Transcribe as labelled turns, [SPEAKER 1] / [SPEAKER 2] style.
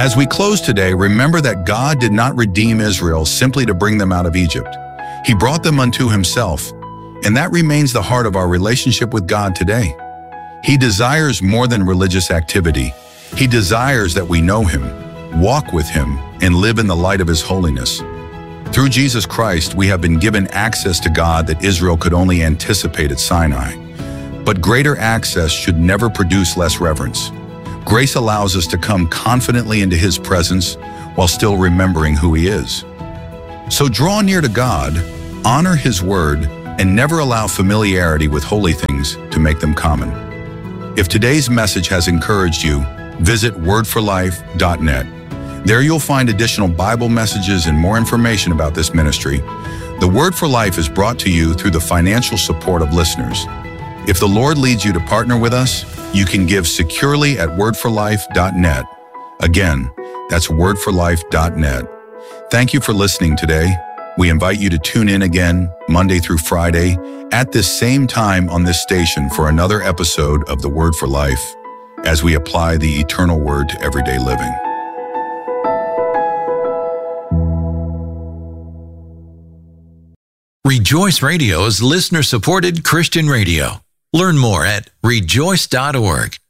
[SPEAKER 1] As we close today, remember that God did not redeem Israel simply to bring them out of Egypt. He brought them unto himself, and that remains the heart of our relationship with God today. He desires more than religious activity. He desires that we know him, walk with him, and live in the light of his holiness. Through Jesus Christ, we have been given access to God that Israel could only anticipate at Sinai. But greater access should never produce less reverence. Grace allows us to come confidently into his presence while still remembering who he is. So draw near to God, honor his word, and never allow familiarity with holy things to make them common. If today's message has encouraged you, visit wordforlife.net. There you'll find additional Bible messages and more information about this ministry. The Word for Life is brought to you through the financial support of listeners. If the Lord leads you to partner with us, you can give securely at wordforlife.net. Again, that's wordforlife.net. Thank you for listening today. We invite you to tune in again Monday through Friday at this same time on this station for another episode of The Word for Life as we apply the eternal word to everyday living.
[SPEAKER 2] Rejoice Radio is listener-supported Christian radio. Learn more at rejoice.org.